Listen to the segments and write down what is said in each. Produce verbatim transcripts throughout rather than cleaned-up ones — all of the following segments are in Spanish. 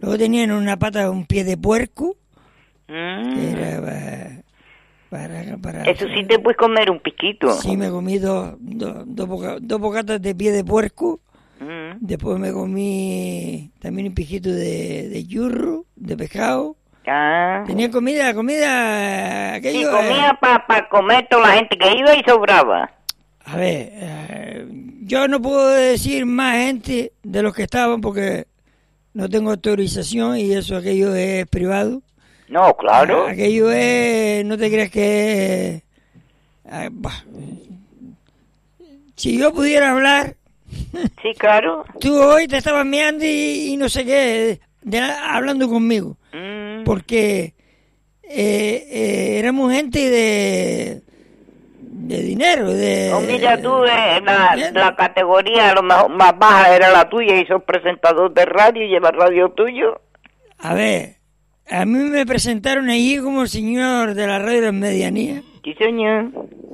Luego tenían una pata, un pie de puerco. Mm. Que era para, para, para... Eso sí te puedes comer un piquito. Sí, me comí dos, dos, dos, boca, dos bocatas de pie de puerco. Mm. Después me comí también un piquito de, de churro, de pescado. Ah. Tenía comida, comida... Aquello, Sí, comía eh, para pa comer toda la gente que iba y sobraba. A ver, eh, yo no puedo decir más gente de los que estaban porque no tengo autorización y eso, aquello es privado. No, claro. Ah, aquello es, no te creas que es... ah, bah. Si yo pudiera hablar, Sí, claro. tú hoy te estabas mirando y, y no sé qué, de- hablando conmigo. Mm. Porque eh, eh, éramos gente de... de dinero, de... No, mira tú, eh, la, ¿Entiendes? la categoría a lo mejor más baja era la tuya y sos presentador de radio y llevas radio tuyo. A ver, a mí me presentaron allí como el señor de la radio de medianía, Sí, señor.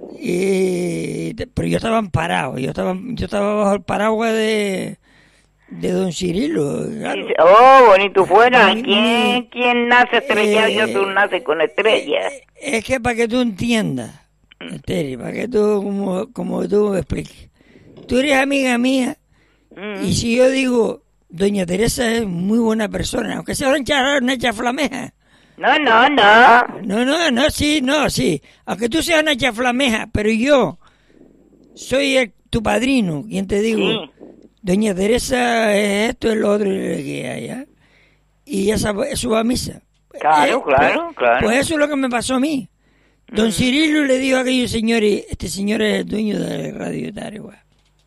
y, pero yo estaba amparado, yo estaba, yo estaba bajo el paraguas de, de don Cirilo. Claro. Sí, oh, bonito fuera. Mi- ¿Quién, mi- ¿Quién nace estrellado? eh, Yo tú naces con estrellas. Eh, Es que para que tú entiendas, Esteri, para que tú, como, como tú me expliques, tú eres amiga mía, Mm. y si yo digo, doña Teresa es muy buena persona, aunque sea una cha- una chaflameja. No, no, no. No, no, no, sí, no, sí. Aunque tú seas una chaflameja, pero yo soy el- tu padrino, quien te digo, Sí. doña Teresa es esto, es lo otro, y que allá. Y ya sabe, eso va a misa. Claro, Eh, claro, pues, claro. Pues eso es lo que me pasó a mí. Don Mm. Cirilo le dijo a aquellos señores, este señor es el dueño de Radio Taregua.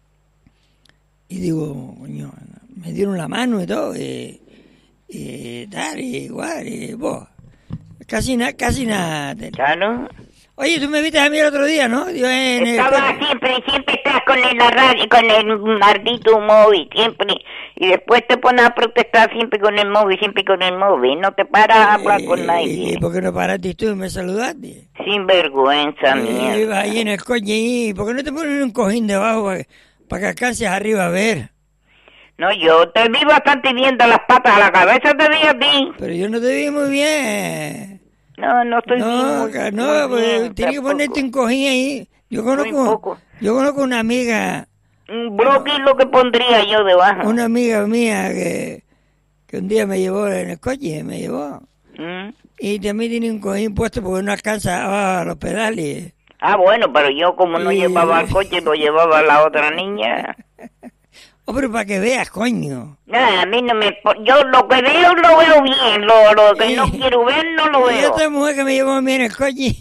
Y digo, coño, me dieron la mano y todo, y, y tal, y igual, y vos. Casi nada, casi nada. Claro. Oye, tú me viste a mí el otro día, ¿no? Yo en el Estaba coche. siempre, siempre estás con el, la radio, con el maldito móvil, siempre. Y después te pones a protestar siempre con el móvil, siempre con el móvil. No te paras a hablar con ¿Y nadie. por qué no paraste tú y me saludaste? Sin vergüenza, Eh, mierda. iba ahí en el coche y ¿por qué no te ponen un cojín debajo para, para que alcances arriba a ver? No, yo te vi bastante bien de las patas a la cabeza, te vi a ti. Pero yo no te vi muy bien. No, no estoy No, muy, ca- muy no, pues bien, tienes que tampoco. ponerte un cojín ahí. Yo conozco, poco. yo conozco una amiga, Un broqui lo que pondría yo debajo. una amiga mía que, que un día me llevó en el coche, me llevó. Mm. Y también tiene un cojín puesto porque no alcanza a los pedales. Ah, bueno, pero yo como no Y- llevaba el coche, lo llevaba la otra niña. Oh, pero para que veas, coño. Nada, a mí no me... po- Yo lo que veo, lo veo bien. Lo, lo que no Y- quiero ver, no lo Y veo. esta mujer que me llevó a mí en el coche.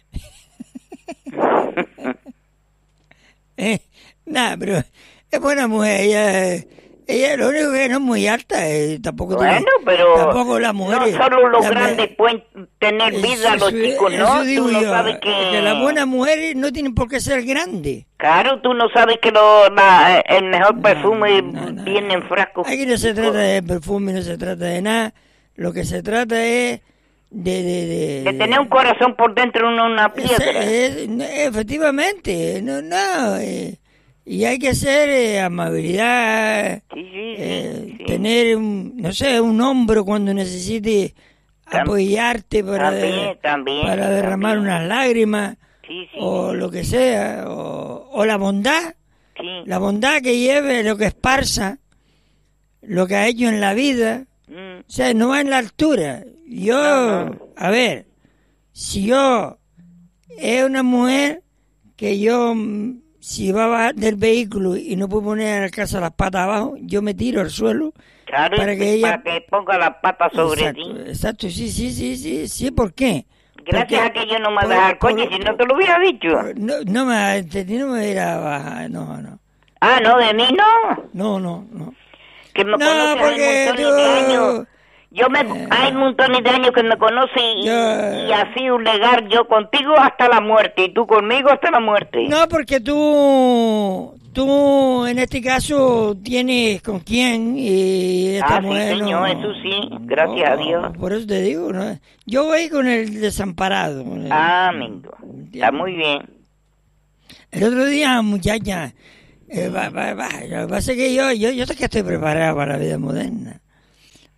eh, nada, pero es buena mujer. Ella, ella lo único que no es muy alta. Eh, tampoco tiene- Bueno, pero tampoco las mujeres. no solo los la- grandes pueden tener vida, eso- los chicos, eso ¿no? digo Tú no yo, sabes que... que las buenas mujeres no tienen por qué ser grandes. Claro, tú no sabes que lo, la, el mejor No, perfume no, no, viene en no. frascos. Aquí no se trata de perfume, no se trata de nada. Lo que se trata es de... De, de, De tener un corazón por dentro, no una piedra. Es- es- no, efectivamente, no, no, eh, y hay que hacer eh, amabilidad, Sí, sí, eh, sí, sí. tener, un, no sé, un hombro cuando necesite Tam- apoyarte para, también, de- también, para derramar también. unas lágrimas, Sí, sí, o lo que sea, o, o la bondad, sí. la bondad que lleve, lo que esparza, lo que ha hecho en la vida. Mm. O sea, no va en la altura. Yo, No, no. a ver, si yo es una mujer que yo, mm, si va a bajar del vehículo y no puedo poner al caso las patas abajo, yo me tiro al suelo. Claro, Para que ella- para que ponga la pata sobre Exacto, ti. exacto, sí, sí, sí, sí, sí, ¿por qué? Gracias Porque- a que yo no me por- dejaba el por- coche, si no te lo hubiera dicho. por- no, no me entendí, no me irá a bajar, no, no, Ah, no, de mí no. no, no, no. Que me No, conoces porque hay montones de años. tú... Yo me, Eh. hay montones de años que me conoces y, Yo- y así un legar yo contigo hasta la muerte y tú conmigo hasta la muerte. No, porque tú, tú en este caso tienes con quién y esta Ah, sí, mujer no- señor, eso sí, gracias a Dios. Por eso te digo, ¿no? Yo voy con el desamparado. con el- Ah, amigo, está muy bien. El otro día, muchacha, eh, va, va, va, lo que pasa es que yo, yo, yo sé que estoy preparada para la vida moderna.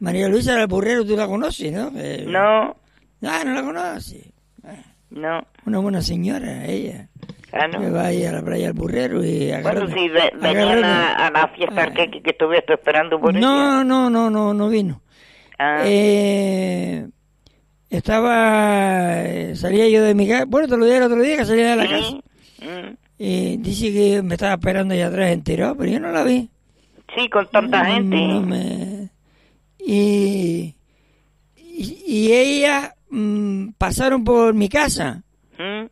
María Luisa del Burrero, tú la conoces, ¿no? Eh, No, Ah, no la conoces. no. Una buena señora, ella. Ah, Que no. va ahí a la playa del Burrero y agarra... Bueno, si ve- venían a, a la fiesta que, que estuve esto esperando por ella. No, no, no, no, no vino. Ah, Eh, estaba... eh, salía yo de mi casa... Bueno, te lo dije el otro día que salía de la casa. sí, mm, Y dice que me estaba esperando allá atrás enterado, pero yo no la vi. sí, con tanta No, gente. no me... Y, y, y ella mm, pasaron por mi casa Mm,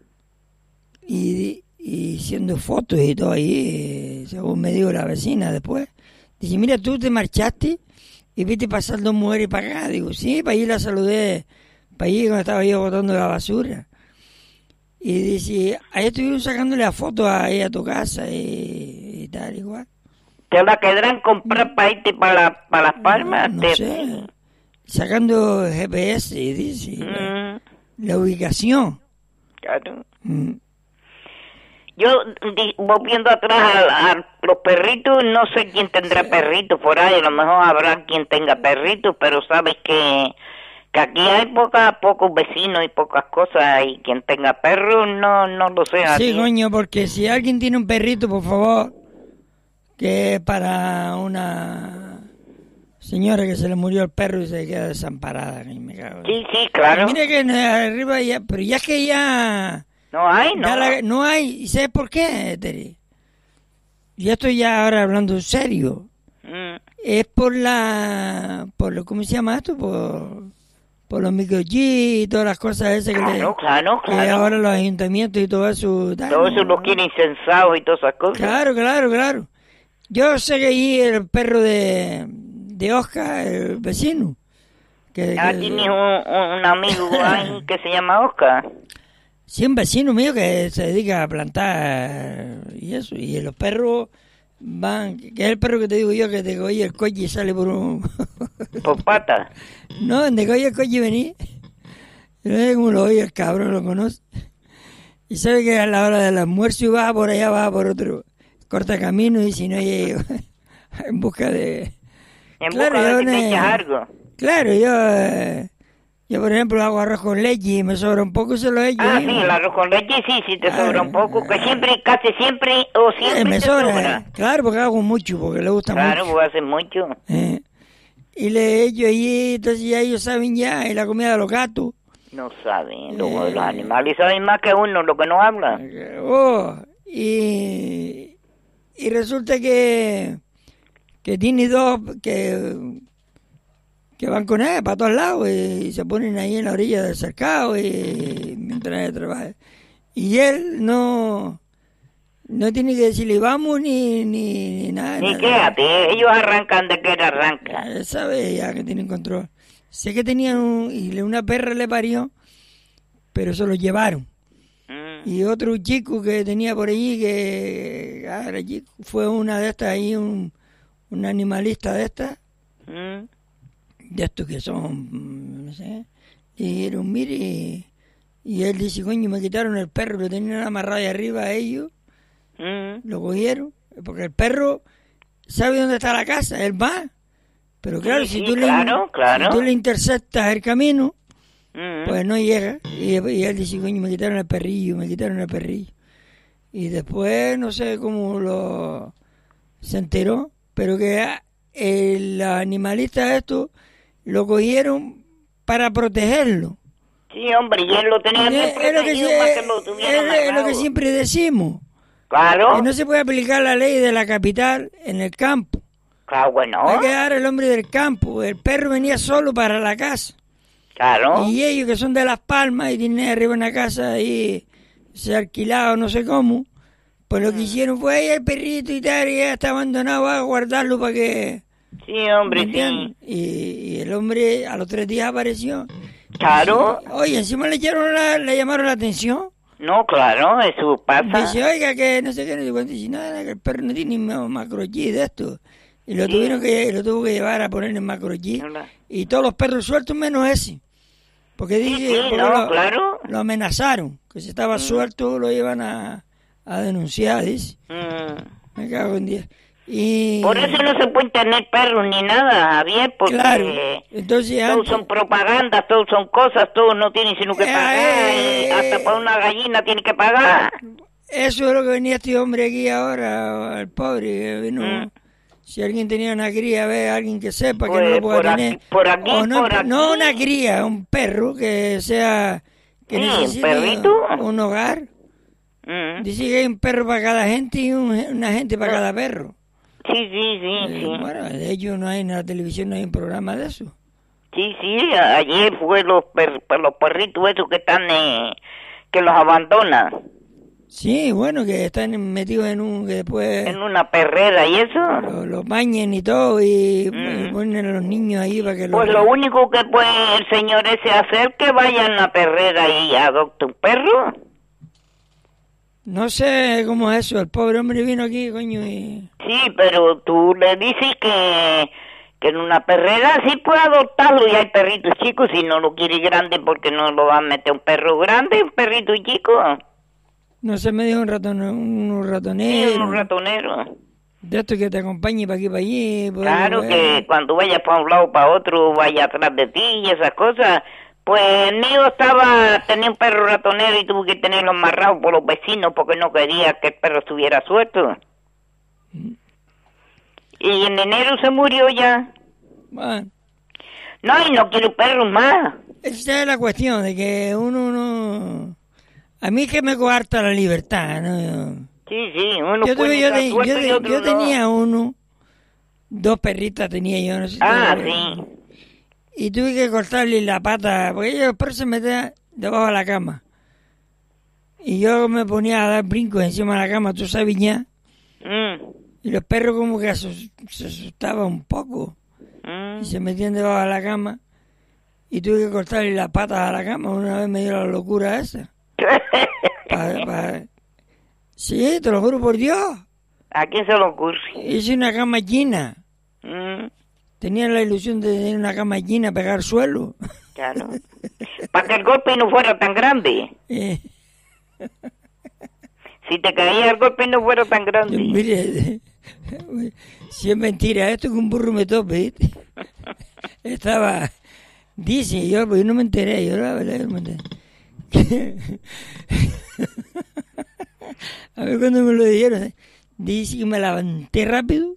y, y haciendo fotos y todo ahí, eh, según me dijo la vecina después. Dice, mira, tú te marchaste y viste pasar dos mujeres para acá. Digo, sí, para allí la saludé, para allí cuando estaba yo botando la basura. Y dice, ahí estuvieron sacándole la foto a ella a tu casa y, y tal, igual. ¿Te la quedarán comprar para irte para, la, para Las Palmas? No Te- sé, sacando G P S, dice, la, Mm, la ubicación. claro. Mm. Yo, di- volviendo atrás a, a los perritos, no sé quién tendrá perritos por ahí, a lo mejor habrá quien tenga perritos, pero sabes que, que aquí hay poca, pocos vecinos y pocas cosas, y quien tenga perros, no no lo sé. Sí, aquí. coño, porque si alguien tiene un perrito, por favor, que es para una señora que se le murió el perro y se queda desamparada, que me cago. Sí, sí, claro. Mira que arriba ya, pero ya que ya, No hay, no. ya la- no hay, ¿y sabes por qué, Teri? Yo estoy ya ahora hablando en serio. Mm, Es por la, por lo, ¿cómo se llama esto? Por, por los microchips y todas las cosas esas que, le- claro, claro, que claro. ahora los ayuntamientos y todo eso. tal, Todo eso ¿no? lo quiere incensado y todas esas cosas. Claro, claro, claro. Yo sé que ahí el perro de, de Oscar, el vecino. Que, Ah, que- tienes un, un amigo ahí que se llama Oscar. sí, un vecino mío que se dedica a plantar y eso. Y los perros van, que es el perro que te digo yo, que te coge el coche y sale por un... Por pata. no, donde coge el coche y vení. Yo no sé cómo lo oye el cabrón, lo conoce. Y sabe que a la hora del almuerzo y va por allá, va por otro corta camino y si no llega en busca de... En Claro, busca de yo que te ne- echas algo. Claro, yo, eh, yo por ejemplo hago arroz con leche y me sobra un poco, se lo echo. Ah, ahí, sí, ¿no? el arroz con leche, sí, sí te Claro. sobra un poco, que siempre, casi siempre, o Eh, siempre me te sobra, sobra. eh. Claro, porque hago mucho, porque le gusta Claro, mucho. vos haces mucho. Eh, y le echo ahí, entonces ya ellos saben ya, y la comida de los gatos. No saben, los, Eh. los animales saben más que uno, lo que no habla. Eh, Oh, y, y resulta que, que tiene dos que, que van con él para todos lados y se ponen ahí en la orilla del cercado y mientras él trabaja. Y él no, no tiene que decirle vamos ni, ni, ni nada. Ni nada. quédate, ellos arrancan de que arrancan. Él sabe ya que tienen control. Sé que tenían un, y una perra le parió, pero se lo llevaron. Mm, Y otro chico que tenía por allí, que ah, era chico, fue una de estas ahí, un, un animalista de estas, mm. de estos que son, mm, no sé, y dijeron, mire, y, y él dice, coño, me quitaron el perro, lo tenían amarrado ahí arriba a ellos, Mm. lo cogieron, porque el perro sabe dónde está la casa, él va, pero claro, Sí, si, sí, tú claro, le, claro. si tú le interceptas el camino, Mm. pues no llega. Y, y él dice, coño, me quitaron el perrillo, me quitaron el perrillo. Y después, no sé cómo lo se enteró, pero que ah, el animalista esto lo cogieron para protegerlo. Sí, hombre, y él lo tenía Y bien es, es lo que, protegido sie- para que lo tuviera es- es lo que amarrado. siempre decimos, Claro, que no se puede aplicar la ley de la capital en el campo. claro, bueno, Hay que dar al hombre del campo. El perro venía solo para la casa. claro. Y ellos que son de Las Palmas y tienen arriba una casa ahí, se alquilado, no sé cómo, pues lo que hicieron fue ahí el perrito y tal, y ya está abandonado, a guardarlo para que... Sí, hombre, ¿me entiendes? sí. Y, y el hombre a los tres días apareció. Claro, Oye, encima le, echaron la- le llamaron la atención. no, claro, eso pasa. Dice, oiga, que no sé qué, no sé cuánto. Dice, nada, que el perro no tiene ni macrochip de esto. Y lo Sí. tuvieron que lo tuvo que llevar a poner en macrochip. Hola. Y todos los perros sueltos menos ese. Porque Sí, dice, sí, porque no, lo, claro. lo amenazaron, que si estaba suelto lo iban a, a denunciar, dice. Mm. Me cago en diez. Y, Y... Por eso no se puede tener perros ni nada, Javier, porque claro. Entonces, todos antes... son propagandas, todos son cosas, todos no tienen sino que pagar, eh, y hasta para una gallina tiene que pagar. Eso es lo que venía este hombre aquí ahora, el pobre, que vino... Mm. Si alguien tenía una cría, ve a alguien que sepa pues, que no lo pueda por tener. Aquí, por aquí, o no, por aquí. No una cría, un perro que sea... que sí, necesite ¿un perrito? Un hogar. Mm. Dice que hay un perro para cada gente y un, una gente para no. cada perro. Sí, sí, sí, eh, sí. Bueno, de hecho no hay en la televisión, no hay un programa de eso. Sí, sí, ayer fue los, per, los perritos esos que están, eh, que los abandonan. Sí, bueno, que están metidos en un, que después... En una perrera y eso. Los lo bañen y todo y, mm. y ponen a los niños ahí para que... Pues lo, lo único que puede el señor ese hacer que vaya en la perrera y adopte un perro. No sé cómo es eso, el pobre hombre vino aquí, coño, y... Sí, pero tú le dices que, que en una perrera sí puede adoptarlo y hay perritos chicos, si no lo quiere grande porque no lo va a meter un perro grande, un perrito chico. No sé, me dijo un ratón, un ratonero. Sí, un ratonero. De esto que te acompañe para aquí para allí. Claro, ver. Que cuando vayas para un lado para otro, vaya atrás de ti y esas cosas. Pues el mío estaba, tenía un perro ratonero y tuvo que tenerlo amarrado por los vecinos porque no quería que el perro estuviera suelto. Mm. Y en enero se murió ya. Bueno. No, y no quiero perros más. Esa es la cuestión, de que uno no... A mí que me coarta la libertad, ¿no? Sí, sí, uno yo, puede yo, estar yo, suelto yo, y otro yo no. tenía uno, dos perritas tenía yo, no sé. Ah, todo, sí. Y tuve que cortarle la pata, porque ellos después se metían debajo de la cama. Y yo me ponía a dar brincos encima de la cama, tú sabes ya. Mm. Y los perros como que se asustaban un poco. Mm. Y se metían debajo de la cama. Y tuve que cortarle las patas a la cama. Una vez me dio la locura esa. pa, pa... Sí, te lo juro por Dios. ¿A quién se lo ocurre? Hice una cama llena. Mm. Tenía la ilusión de tener una cama llena, pegar suelo. Claro. Para que el golpe no fuera tan grande. Eh. Si te caía el golpe no fuera tan grande. Mire, si es mentira, esto que un burro me tope, ¿viste? Estaba, dice yo, pues yo no me enteré, yo la verdad no me enteré. A ver cuando me lo dijeron, dice que me levanté rápido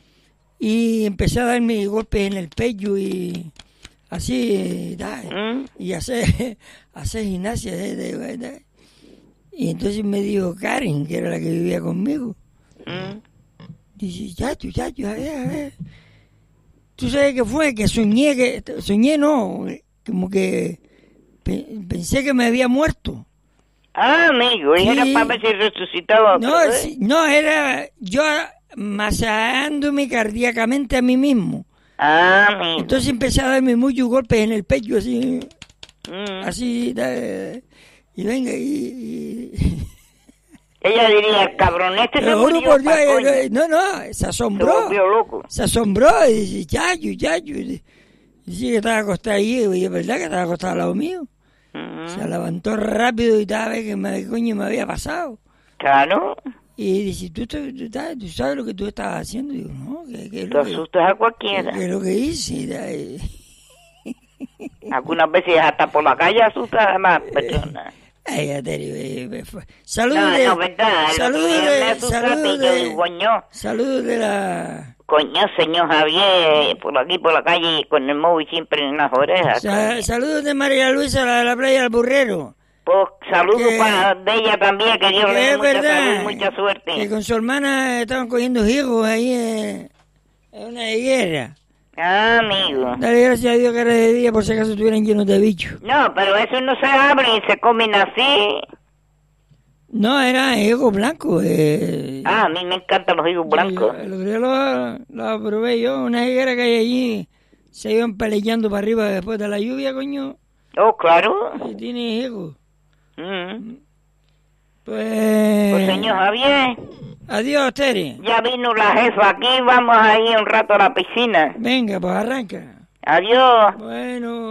y empecé a darme golpes en el pecho y así, ¿Mm? y hacer, hacer gimnasia. De, de, de. Y entonces me dijo Karen, que era la que vivía conmigo, ¿Mm? dice, chacho, chacho, a ver, a ver. ¿Tú sabes qué fue? Que soñé, que soñé no, como que pe, pensé que me había muerto. Ah, amigo, y sí. Era para ver si resucitaba. No, sí, no, era yo masajeándome cardíacamente a mí mismo. Ah, amigo. Entonces empecé a darme muchos golpes en el pecho, así, mm. así, da, y venga, y... y ella diría, cabrón, este se murió. Por Dios, no, no, se asombró. Se volvió loco. Se asombró y dice, chacho, chacho. Y dice que estaba acostado ahí, y es verdad que estaba acostado al lado mío. Uh-huh. Se levantó rápido y estaba que me, coño me había pasado. Claro. Y dice, ¿tú, tú, tú, tú sabes lo que tú estabas haciendo? Y digo, no, ¿qué, qué es lo que... Tú asustas a cualquiera. ¿Qué, qué es lo que hice? Algunas veces hasta por la calle asustas a más personas. Ay, Aterio, saludos no, de... No, verdad. Saludos de... Saludos de... Coño. Saludos de la... Coño, señor Javier, por aquí, por la calle, con el móvil siempre en las orejas. Sa- saludos de María Luisa, la de la playa del Burrero. Pues saludos que, para de ella también, que Dios le dé mucha salud, mucha suerte. Que con su hermana estaban cogiendo higos ahí en, en una higuera. Ah, amigo. Dale gracias a Dios que era de día por si acaso estuvieran llenos de bichos. No, pero eso no se abre y se comen así. No, era higos blancos. Eh. Ah, a mí me encantan los higos blancos. El otro día lo, lo probé yo, una higuera que hay allí, se iban peleando para arriba después de la lluvia, coño. Oh, claro. Y tiene higos. Mm. Pues... Pues señor Javier. Adiós, Tere. Ya vino la jefa aquí, vamos a ir un rato a la piscina. Venga, pues arranca. Adiós. Bueno.